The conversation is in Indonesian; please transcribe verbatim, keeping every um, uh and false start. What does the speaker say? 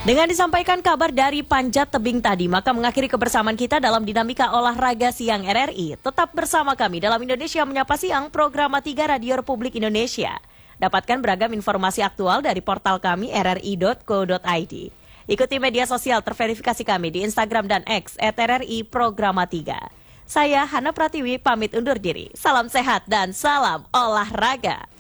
Dengan disampaikan kabar dari Panjat Tebing tadi, maka mengakhiri kebersamaan kita dalam dinamika olahraga siang R R I. Tetap bersama kami dalam Indonesia Menyapa Siang, program tiga Radio Republik Indonesia. Dapatkan beragam informasi aktual dari portal kami r r i dot co dot i d. Ikuti media sosial terverifikasi kami di Instagram dan X et r r i programa tiga. Saya Hana Pratiwi pamit undur diri. Salam sehat dan salam olahraga.